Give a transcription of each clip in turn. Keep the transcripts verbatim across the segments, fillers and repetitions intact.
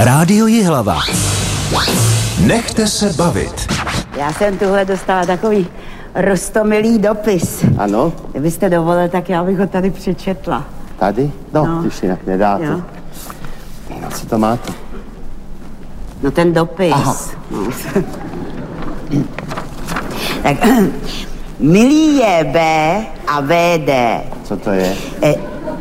Rádio Jihlava. Nechte se bavit. Já jsem tuhle dostala takový roztomilý dopis. Ano? Kdybyste dovolil, tak já bych ho tady přečetla. Tady? No, No. když jinak nedáte. Jo. No, co to máte? No ten dopis. Aha. No. Tak, milí je B a V D. Co to je? E,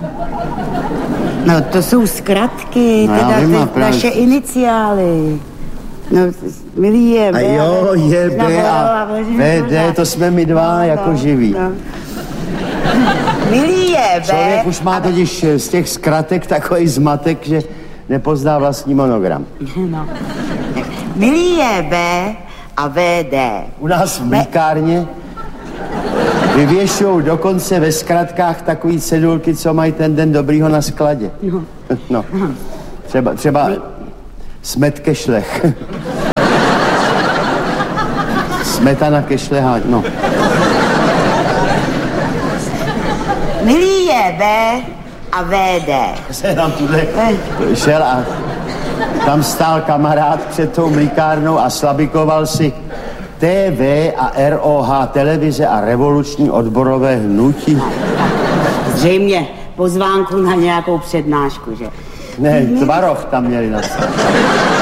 no to jsou zkratky, No, já teda vím, ty, a právě- naše iniciály. No, milí je B. A jo, je No, B a V D, to jsme my dva jako živí. No. Milí je B. Člověk už má totiž z těch zkratek takový zmatek, že nepozná vlastní monogram. No. Milí je B a V D. U nás v mlíkárně vyvěšou dokonce ve zkratkách takový cedulky, co mají ten den dobrýho na skladě. No. Třeba, třeba smet ke šlech. Smetana ke šlehání, no. Milí je B a V D. Se tam tuhle šel a tam stál kamarád před tou mlíkárnou a slabikoval si T V a R O H, televize a revoluční odborové hnutí. Zřejmě pozvánku na nějakou přednášku, že? Ne, tvaroh tam měli napsat.